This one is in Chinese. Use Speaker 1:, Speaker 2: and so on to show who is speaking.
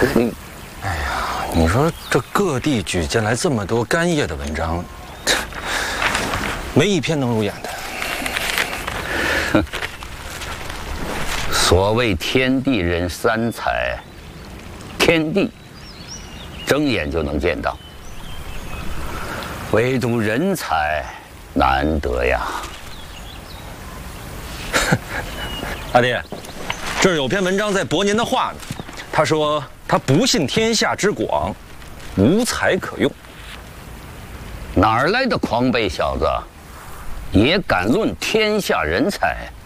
Speaker 1: 哎呀，你说这各地举荐来这么多干叶的文章，没一篇能入眼的。
Speaker 2: 哼，所谓天地人三才，天地睁眼就能见到，唯独人才难得呀。
Speaker 1: 阿爹，这儿有篇文章在驳您的话呢。他说他不信天下之广，无才可用。
Speaker 2: 哪儿来的狂悖小子，也敢论天下人才？